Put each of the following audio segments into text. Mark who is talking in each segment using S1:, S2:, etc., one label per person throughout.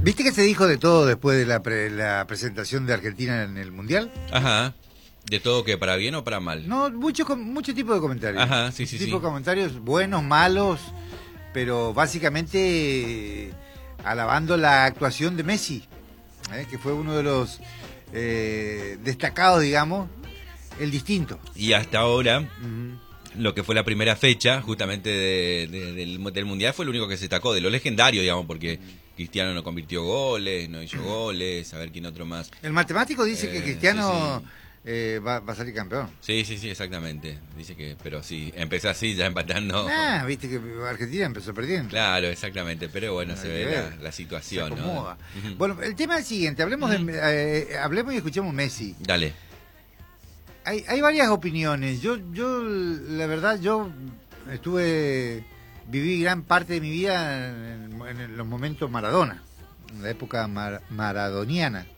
S1: ¿Viste que se dijo de todo después de la presentación de Argentina en el Mundial?
S2: Ajá. ¿De todo que para bien o para mal?
S1: No, mucho tipo de comentarios.
S2: Ajá, sí.
S1: Tipo de comentarios buenos, malos, pero básicamente alabando la actuación de Messi, que fue uno de los destacados, digamos, el distinto.
S2: Y hasta ahora, lo que fue la primera fecha, justamente del Mundial, fue lo único que se destacó, de lo legendario, digamos, porque Cristiano no convirtió goles, no hizo goles, a ver quién otro más.
S1: El matemático dice que Cristiano va a salir campeón.
S2: Sí, exactamente. Dice que, pero sí, empezó así, ya empatando.
S1: Viste que Argentina empezó perdiendo.
S2: Claro, exactamente, pero bueno, se ve la situación,
S1: se acomoda,
S2: ¿no?
S1: Bueno, el tema es el siguiente, hablemos y escuchemos Messi.
S2: Dale.
S1: Hay varias opiniones. Yo la verdad, viví gran parte de mi vida en los momentos Maradona, en la época maradoniana,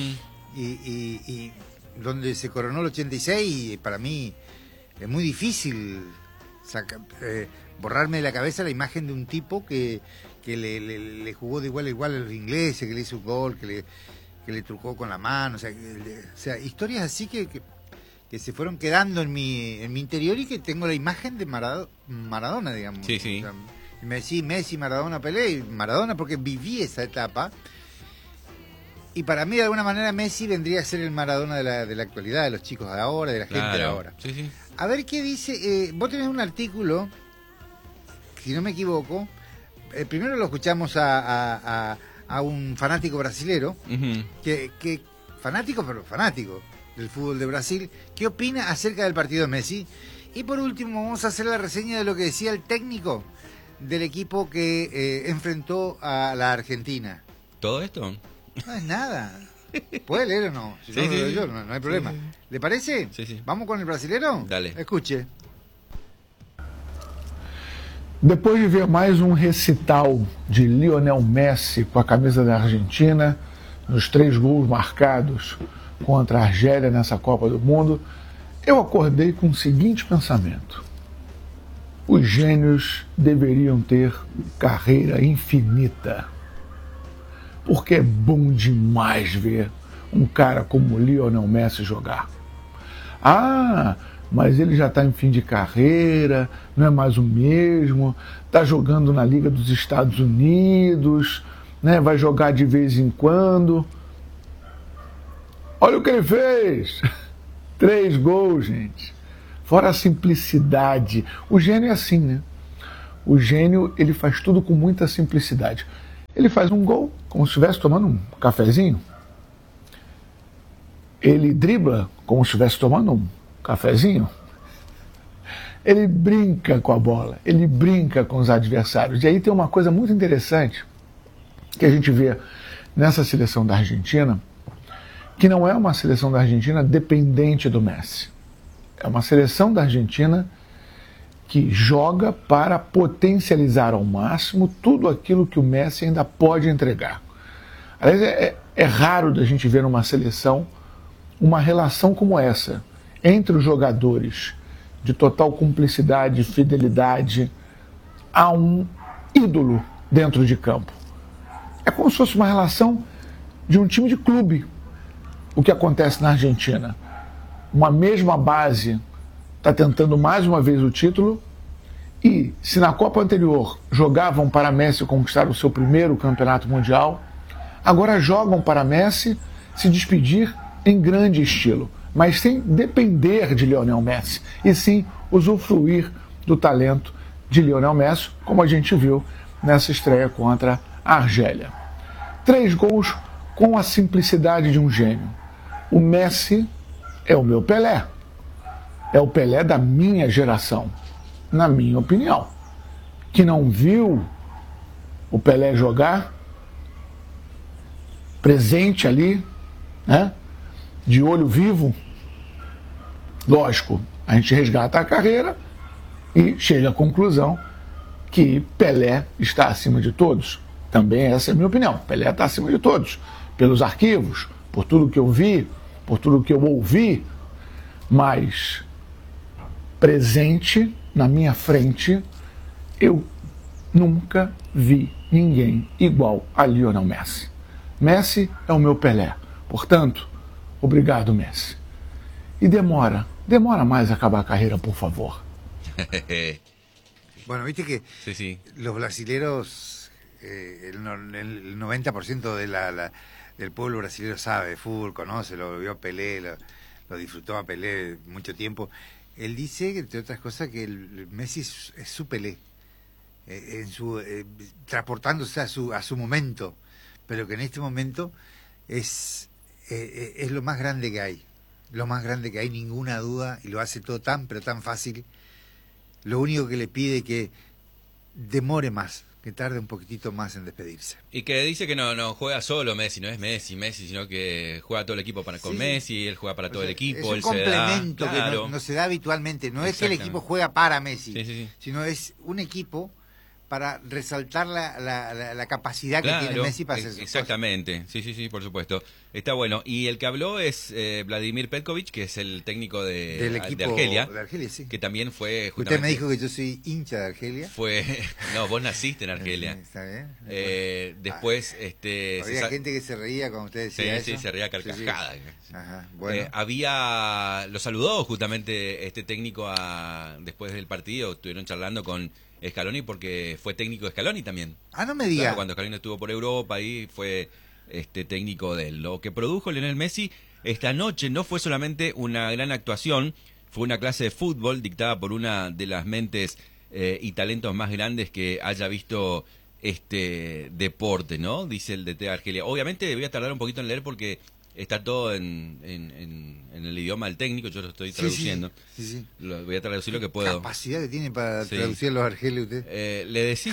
S1: y donde se coronó el 86, y para mí es muy difícil borrarme de la cabeza la imagen de un tipo que le jugó de igual a igual a los ingleses, que le hizo un gol, que le trucó con la mano, o sea historias así que se fueron quedando en mi interior, y que tengo la imagen de Maradona, digamos.
S2: Sí.
S1: O sea, me decís Messi, Maradona, Pelé, y Maradona porque viví esa etapa, y para mí de alguna manera Messi vendría a ser el Maradona de la actualidad, de los chicos de ahora, de la gente de ahora.
S2: Sí.
S1: A ver qué dice, vos tenés un artículo, si no me equivoco, primero lo escuchamos a un fanático brasilero, que fanático del fútbol de Brasil, ¿qué opina acerca del partido de Messi? Y por último vamos a hacer la reseña de lo que decía el técnico del equipo que enfrentó a la Argentina.
S2: ¿Todo esto?
S1: No es nada. ¿Puede leer o no? Si no lo leo yo, no hay problema.
S2: Sí.
S1: ¿Le parece?
S2: Sí.
S1: ¿Vamos con el brasilero?
S2: Dale.
S1: Escuche.
S3: Depois de ver mais recital de Lionel Messi com a camisa da Argentina, nos 3 gols marcados contra a Argélia nessa Copa do Mundo, eu acordei com o seguinte pensamento: os gênios deveriam ter carreira infinita, porque é bom demais ver um cara como Lionel Messi jogar. Mas ele já está em fim de carreira, não é mais o mesmo, está jogando na Liga dos Estados Unidos, né, vai jogar de vez em quando. Olha o que ele fez! 3 gols, gente. Fora a simplicidade. O gênio é assim, né? O gênio, ele faz tudo com muita simplicidade. Ele faz um gol como se estivesse tomando um cafezinho. Ele dribla como se estivesse tomando um cafezinho. Ele brinca com a bola, ele brinca com os adversários. E aí tem uma coisa muito interessante que a gente vê nessa seleção da Argentina, que não é uma seleção da Argentina dependente do Messi. É uma seleção da Argentina que joga para potencializar ao máximo tudo aquilo que o Messi ainda pode entregar. Aliás, é raro da gente ver numa seleção uma relação como essa entre os jogadores, de total cumplicidade, fidelidade, a um ídolo dentro de campo. É como se fosse uma relação de um time de clube. O que acontece na Argentina? Uma mesma base está tentando mais uma vez o título, e se na Copa anterior jogavam para Messi conquistar o seu primeiro campeonato mundial, agora jogam para Messi se despedir em grande estilo, mas sem depender de Lionel Messi, e sim usufruir do talento de Lionel Messi, como a gente viu nessa estreia contra a Argélia. 3 gols com a simplicidade de um gênio. O Messi é o meu Pelé. É o Pelé da minha geração, na minha opinião. Que não viu o Pelé jogar, presente ali, né, de olho vivo. Lógico, a gente resgata a carreira e chega à conclusão que Pelé está acima de todos. Também essa é a minha opinião. Pelé está acima de todos, pelos arquivos, por tudo que eu vi, por tudo que eu ouvi, mas presente na minha frente, eu nunca vi ninguém igual a Lionel Messi. Messi é o meu Pelé. Portanto, obrigado, Messi. E demora mais a acabar a carreira, por favor.
S1: Bueno, viste que
S2: Sí.
S1: los brasileros, el 90% del pueblo brasileño sabe de fútbol, conoce, lo vio a Pelé, lo disfrutó a Pelé mucho tiempo. Él dice, entre otras cosas, que el Messi es su Pelé, transportándose a su momento, pero que en este momento es lo más grande que hay. Lo más grande que hay, ninguna duda, y lo hace todo tan, pero tan fácil. Lo único que le pide es que demore más, que tarde un poquitito más en despedirse.
S2: Y que dice que no juega solo Messi, no es Messi, sino que juega todo el equipo con Messi, él juega para todo el equipo.
S1: Es un
S2: él
S1: complemento
S2: se da,
S1: que no se da habitualmente. No es que el equipo juega para Messi, sino es un equipo para resaltar la capacidad que tiene Messi para hacer sus
S2: exactamente, cosas. Sí, por supuesto. Está bueno. Y el que habló es Vladimir Petkovic, que es el técnico
S1: del equipo
S2: de Argelia,
S1: sí.
S2: que también fue justamente...
S1: Usted me dijo que yo soy hincha de Argelia.
S2: No, vos naciste en Argelia.
S1: Está bien.
S2: Después...
S1: había gente que se reía cuando usted decía eso.
S2: Sí, se reía carcajada.
S1: Sí. Ajá, bueno.
S2: Lo saludó justamente este técnico después del partido, estuvieron charlando con Scaloni porque fue técnico de Scaloni también.
S1: No me diga.
S2: Claro, cuando Scaloni estuvo por Europa, ahí fue técnico de él. Lo que produjo Lionel Messi esta noche no fue solamente una gran actuación, fue una clase de fútbol dictada por una de las mentes y talentos más grandes que haya visto este deporte, ¿no? Dice el DT de Argelia. Obviamente voy a tardar un poquito en leer porque está todo en el idioma del técnico, yo lo estoy traduciendo.
S1: Sí.
S2: Voy a traducir lo que puedo.
S1: Capacidad que tiene para traducir los argelios usted.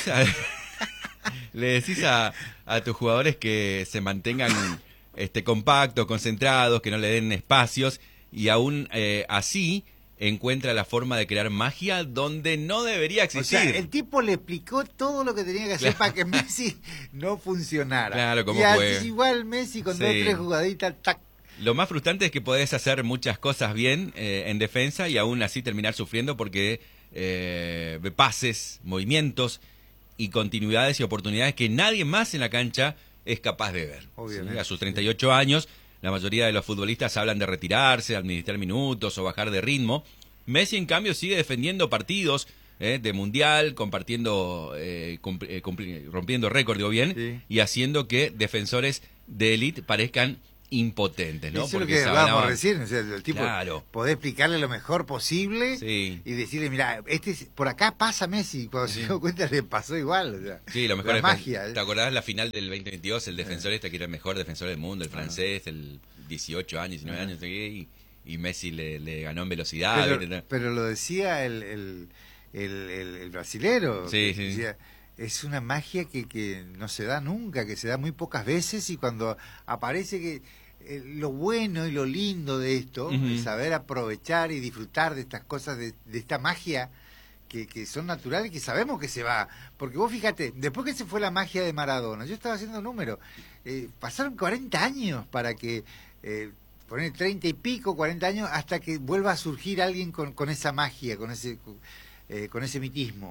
S2: Le decís a tus jugadores que se mantengan compactos, concentrados, que no le den espacios, y aún así encuentra la forma de crear magia donde no debería existir.
S1: O sea, el tipo le explicó todo lo que tenía que hacer para que Messi no funcionara.
S2: Claro, como
S1: fue. Igual Messi con 2 o 3 jugaditas, tac.
S2: Lo más frustrante es que podés hacer muchas cosas bien en defensa y aún así terminar sufriendo porque pases, movimientos y continuidades y oportunidades que nadie más en la cancha es capaz de ver.
S1: Obviamente.
S2: A sus 38 años, la mayoría de los futbolistas hablan de retirarse, administrar minutos o bajar de ritmo. Messi, en cambio, sigue defendiendo partidos de mundial, compartiendo, rompiendo récord, digo bien, y haciendo que defensores de élite parezcan impotentes, ¿no?
S1: Eso es lo que hablábamos recién, o sea, el tipo poder explicarle lo mejor posible y decirle, mira, por acá pasa Messi, cuando se dio cuenta le pasó igual, o sea,
S2: sí, lo mejor es
S1: magia.
S2: ¿Te acordás la final del 2022? El defensor que era el mejor defensor del mundo, el francés, el 18 años, 19 años, y Messi le ganó en velocidad.
S1: Pero lo decía el brasilero,
S2: sí.
S1: Decía, es una magia que no se da nunca, que se da muy pocas veces, y cuando aparece que lo bueno y lo lindo de esto es saber aprovechar y disfrutar de estas cosas, de esta magia que son naturales y que sabemos que se va. Porque vos fíjate, después que se fue la magia de Maradona, yo estaba haciendo números, pasaron 40 años para que, poner 30 y pico, 40 años, hasta que vuelva a surgir alguien con esa magia, con ese mitismo.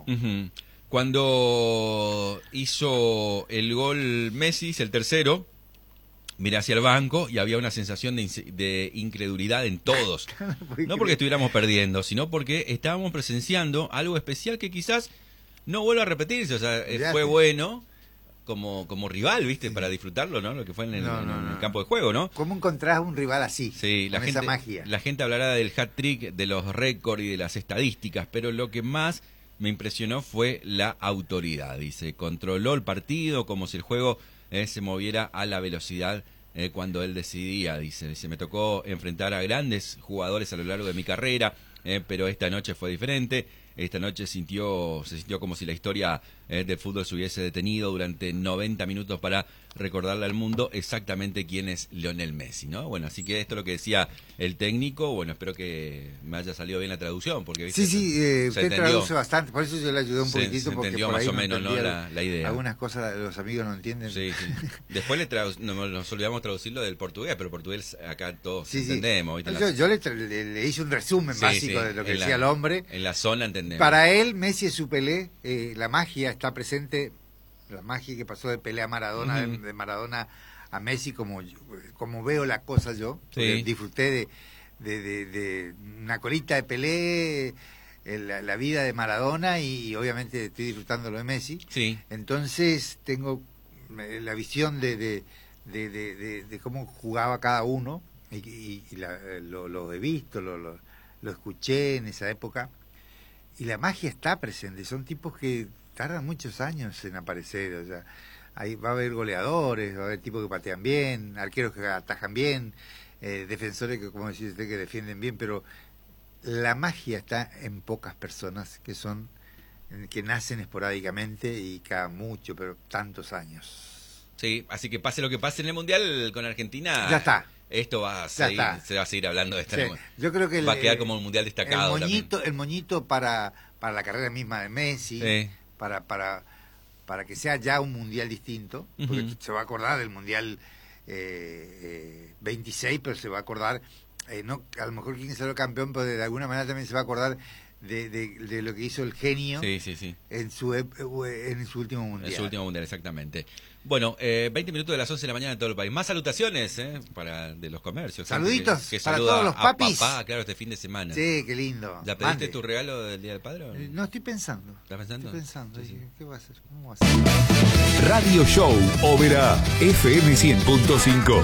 S2: Cuando hizo el gol Messi, el tercero, miré hacia el banco y había una sensación de incredulidad en todos. No porque estuviéramos perdiendo, sino porque estábamos presenciando algo especial que quizás no vuelva a repetirse. O sea, fue bueno como rival, ¿viste? Para disfrutarlo, ¿no? Lo que fue en el campo de juego, ¿no?
S1: ¿Cómo encontrás un rival así?
S2: Sí,
S1: con esa magia.
S2: La gente hablará del hat-trick, de los récords y de las estadísticas, pero lo que más me impresionó fue la autoridad. Dice, controló el partido como si el juego se moviera a la velocidad cuando él decidía. Dice, me tocó enfrentar a grandes jugadores a lo largo de mi carrera, pero esta noche fue diferente. Esta noche se sintió como si la historia del fútbol se hubiese detenido durante 90 minutos para recordarle al mundo exactamente quién es Lionel Messi, ¿no? Bueno, así que esto es lo que decía el técnico. Bueno, espero que me haya salido bien la traducción, porque ¿viste?
S1: Usted traduce bastante, por eso yo le ayudé un poquitito, porque
S2: entendió
S1: por ahí
S2: más o menos, ¿no? La idea.
S1: Algunas cosas los amigos no entienden.
S2: Sí. Después nos olvidamos traducirlo del portugués, pero portugués acá todos entendemos.
S1: Yo le hice un resumen básico de lo que decía el hombre.
S2: En la zona entendemos.
S1: Para él, Messi es su Pelé, la magia está presente, la magia que pasó de Pelé a Maradona, de Maradona a Messi como veo la cosa yo.
S2: Sí.
S1: Disfruté de una colita de Pelé, la vida de Maradona, y obviamente estoy disfrutando lo de Messi.
S2: Sí.
S1: Entonces tengo la visión de cómo jugaba cada uno, y lo he visto, lo escuché en esa época, y la magia está presente. Son tipos que tardan muchos años en aparecer. O sea, ahí va a haber goleadores, va a haber tipos que patean bien, arqueros que atajan bien, defensores que, como decís usted, que defienden bien, pero la magia está en pocas personas que nacen esporádicamente y cada mucho, pero tantos años.
S2: Sí, así que pase lo que pase en el Mundial con Argentina,
S1: ya está.
S2: Esto se va a seguir hablando de esto.
S1: Sí, yo creo que
S2: va a quedar como un mundial destacado.
S1: El moñito para la carrera misma de Messi,
S2: sí.
S1: para que sea ya un mundial distinto, porque se va a acordar del mundial 26, pero se va a acordar, no, a lo mejor quién salió campeón, pero de alguna manera también se va a acordar de lo que hizo el genio en su último mundial.
S2: En su último mundial, exactamente. Bueno, 20 minutos de las 11 de la mañana en todo el país. Más salutaciones de los comercios.
S1: Saluditos
S2: que
S1: para todos los papis.
S2: Papá, claro, este fin de semana.
S1: Sí, qué lindo.
S2: ¿Ya pediste tu regalo del Día del Padre?
S1: No, estoy pensando.
S2: ¿Estás pensando?
S1: Estoy pensando.
S2: Sí.
S1: ¿Qué va a hacer? ¿Cómo va a ser?
S4: Radio Show Oberá, FM 100.5.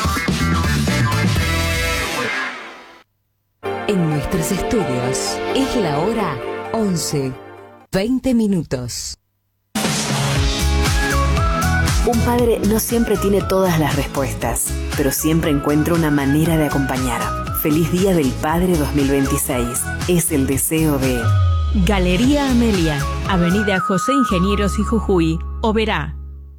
S5: En nuestros estudios es la hora 11:20 minutos.
S6: Un padre no siempre tiene todas las respuestas, pero siempre encuentra una manera de acompañar. Feliz Día del Padre 2026. Es el deseo de...
S7: Galería Amelia, Avenida José Ingenieros y Jujuy, Oberá.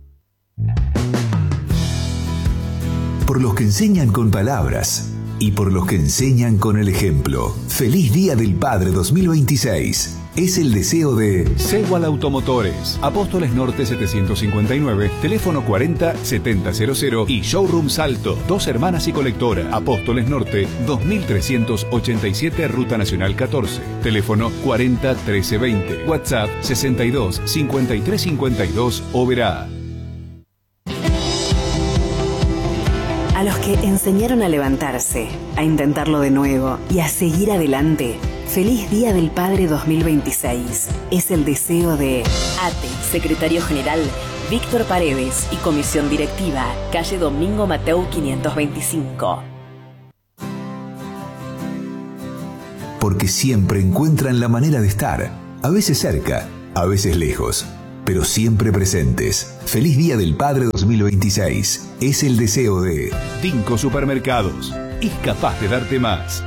S4: Por los que enseñan con palabras y por los que enseñan con el ejemplo. Feliz Día del Padre 2026. Es el deseo de Segual Automotores, Apóstoles Norte 759, teléfono 40-7000 y Showroom Salto, Dos Hermanas y Colectora, Apóstoles Norte 2387, Ruta Nacional 14, teléfono 40-1320, WhatsApp 62-5352, Oberá.
S6: A los que enseñaron a levantarse, a intentarlo de nuevo y a seguir adelante, Feliz Día del Padre 2026. Es el deseo de ATE, Secretario General Víctor Paredes y Comisión Directiva, calle Domingo Mateu 525.
S4: Porque siempre encuentran la manera de estar, a veces cerca, a veces lejos, pero siempre presentes. Feliz Día del Padre 2026. Es el deseo de
S8: Tinco Supermercados. Es capaz de darte más.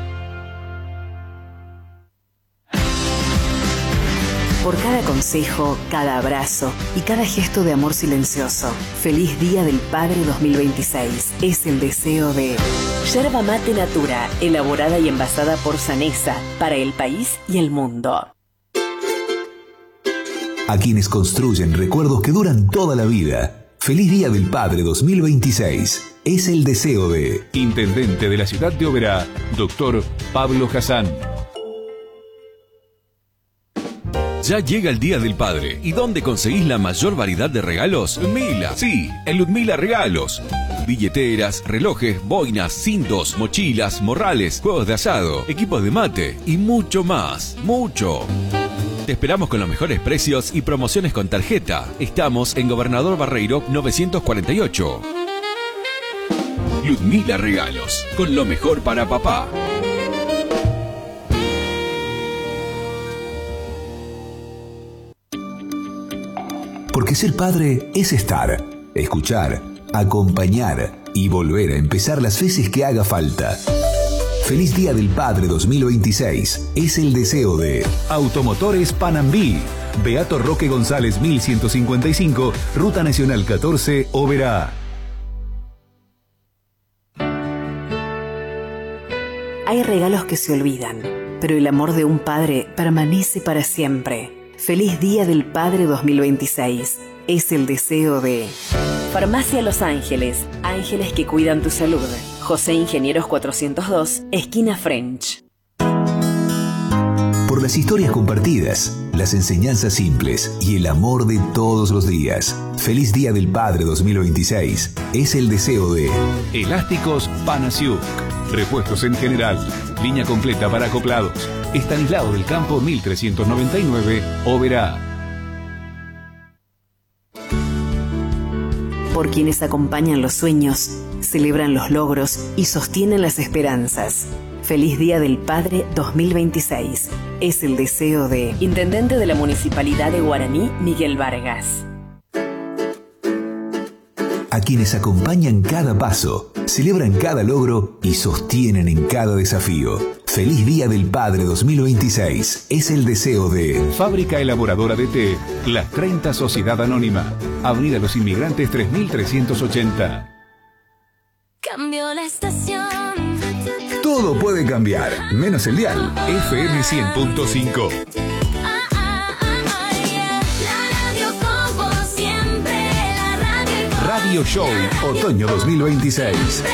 S6: Por cada consejo, cada abrazo y cada gesto de amor silencioso. Feliz Día del Padre 2026. Es el deseo de Yerba Mate Natura, elaborada y envasada por Sanesa, para el país y el mundo.
S4: A quienes construyen recuerdos que duran toda la vida. Feliz Día del Padre 2026. Es el deseo de
S8: Intendente de la ciudad de Oberá, Dr. Pablo Hassan.
S9: Ya llega el Día del Padre. ¿Y dónde conseguís la mayor variedad de regalos? Ludmila. Sí, en Ludmila Regalos. Billeteras, relojes, boinas, cintos, mochilas, morrales, juegos de asado, equipos de mate y mucho más. ¡Mucho! Te esperamos con los mejores precios y promociones con tarjeta. Estamos en Gobernador Barreiro 948. Ludmila Regalos, con lo mejor para papá.
S4: Porque ser padre es estar, escuchar, acompañar y volver a empezar las veces que haga falta. Feliz Día del Padre 2026. Es el deseo de
S8: Automotores Panambí, Beato Roque González 1155, Ruta Nacional 14, Oberá.
S6: Hay regalos que se olvidan, pero el amor de un padre permanece para siempre. Feliz Día del Padre 2026. Es el deseo de Farmacia Los Ángeles. Ángeles que cuidan tu salud. José Ingenieros 402, esquina French.
S4: Por por las historias compartidas, las enseñanzas simples y el amor de todos los días. Feliz Día del Padre 2026 es el deseo de
S8: Elásticos Panasiuk. Repuestos en general. Línea completa para acoplados. Estanislao del Campo 1399, Oberá.
S6: Por quienes acompañan los sueños, celebran los logros y sostienen las esperanzas. Feliz Día del Padre 2026. Es el deseo de Intendente de la Municipalidad de Guaraní, Miguel Vargas.
S4: A quienes acompañan cada paso, celebran cada logro y sostienen en cada desafío. Feliz Día del Padre 2026 es el deseo de
S8: Fábrica Elaboradora de Té, Las 30 Sociedad Anónima, Avenida Los Inmigrantes 3380.
S10: Cambió la estación.
S4: Todo puede cambiar, menos el dial. FM 100.5. Radio Show Otoño 2026.